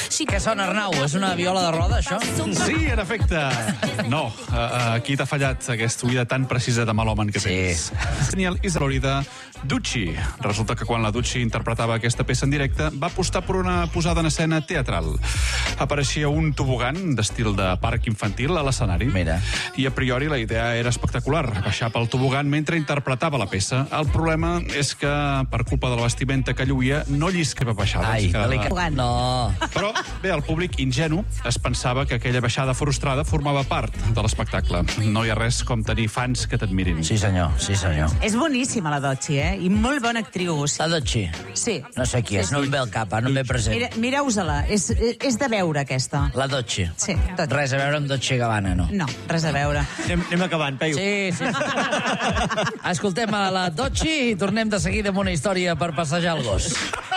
Què sona, Arnau? És una viola de roda, això? Sí, en efecte. No, aquí t'ha fallat aquesta oïda tan precisa de melòman que tens. Daniel Isalori de Ducci. Resulta que quan la Ducci interpretava aquesta peça en directe, va apostar per una posada en escena teatral. Apareixia un tobogan d'estil de parc infantil a l'escenari. Mira. I a priori la idea era espectacular, baixar pel tobogan mentre interpretava la peça. El problema és que, per culpa de la vestimenta que lluïa, no lliscava baixades. Ai, delicat. No. Però, bé, el públic ingenu es pensava que aquella baixada frustrada formava part de l'espectacle. No hi ha res com tenir fans que t'admirin. Sí, senyor, sí, senyor. És boníssima, la Dochi, I molt bona actriu. La Dochi? Sí. No sé qui és, no em ve el cap, no em ve present. Mireu-se-la, és de veure, aquesta. La Dochi? Sí, Dochi. Res a veure amb Dolce & Gabbana, no? No, res a veure. Anem acabant, Peyu. Sí. Escoltem a la Dochi i tornem de seguida amb una història per passejar el gos.